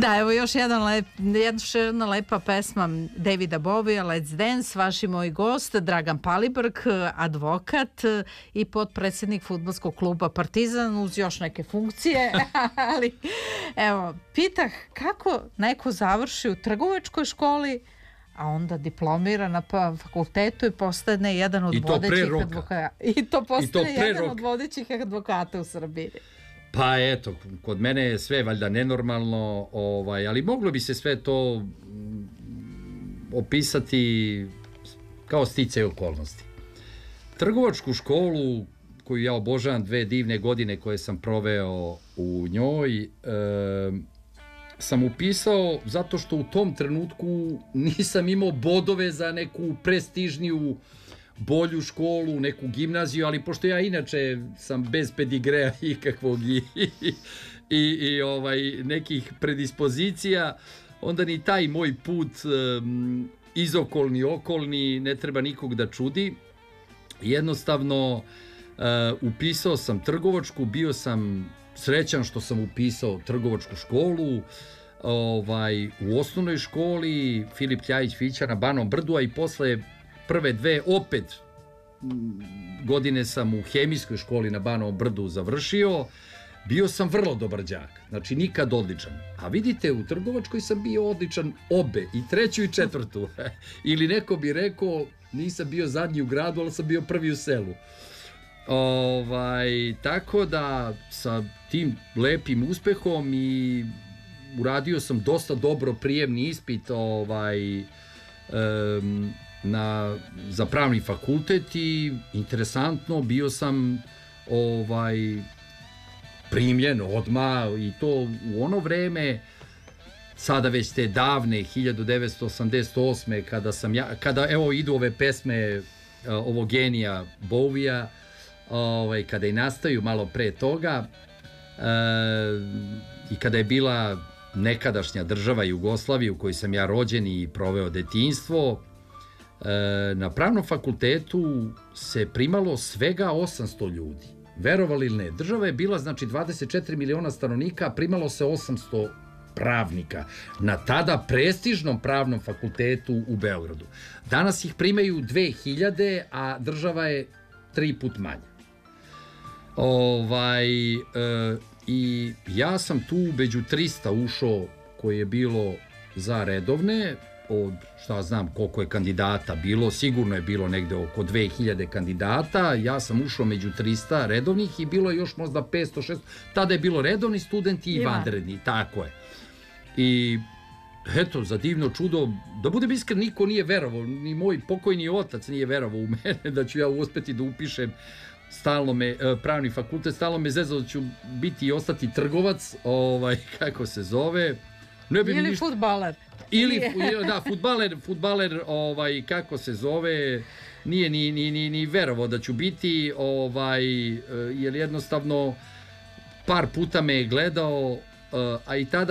Da, evo još jedna lepa pesma Davida Bovija, Let's Dance, vaš i moj gost Dragan Palibrk, advokat i potpredsjednik fudbalskog kluba Partizan uz još neke funkcije, ali evo, pitah kako neko završi u trgovačkoj školi, a onda diplomira na fakultetu i postane jedan od vodećih advokata. I to postane jedan od vodećih advokata u Srbiji. Pa eto, kod mene je sve valjda nenormalno, ali moglo bi se sve to opisati kao sticaj okolnosti. Trgovačku školu, koju ja obožavam, 2 divne godine koje sam proveo u njoj, sam upisao zato što u tom trenutku nisam imao bodove za neku prestižniju, bolju školu, neku gimnaziju, ali pošto ja inače sam bez pedigreja ikakvog i nekih predispozicija, onda ni taj moj put izokolni, okolni ne treba nikog da čudi. Jednostavno upisao sam trgovačku, bio sam srećan što sam upisao trgovačku školu, u osnovnoj školi Filip Ljajić Fića na Banom Brdu, a i posle prve 2 opet godine sam u hemijskoj školi na Banovom Brdu završio. Bio sam vrlo dobar đak, znači nikad odličan. A vidite, u trgovačkoj sam bio odličan obe, i 3. i 4. Ili neko bi rekao, nisam bio zadnji u gradu, ali sam bio prvi u selu. Tako da sa tim lepim uspehom i uradio sam dosta dobro prijemni ispit za pravni fakultet i interesantno, bio sam primljen odmah, i to u ono vreme, sada već te davne 1988. kada evo idu ove pesme ovog genija Bovija, kada i nastaju malo pre toga, i kada je bila nekadašnja država Jugoslavija u kojoj sam ja rođen i proveo detinjstvo, na pravnom fakultetu se primalo svega 800 ljudi. Verovali ili ne, država je bila, znači, 24 miliona stanovnika, primalo se 800 pravnika na tada prestižnom pravnom fakultetu u Beogradu. Danas ih primaju 2000, a država je 3 put manja. I ja sam tu među 300 ušao, koje je bilo za redovne, od šta znam koliko je kandidata bilo, sigurno je bilo negde oko 2000 kandidata, ja sam ušao među 300 redovnih i bilo je još možda 500-600, tada je bilo redovni studenti i vanredni, tako je. I eto, za divno čudo, da budem iskren, niko nije verovao, ni moj pokojni otac nije verovao u mene da ću ja uspeti da upišem pravni fakultet, stalno me zezao da ću biti i ostati trgovac, kako se zove. Ili fudbaler. Da, fudbaler, kako se zove, nije ni verovao da ću biti, jer jednostavno par puta me je gledao, a i tada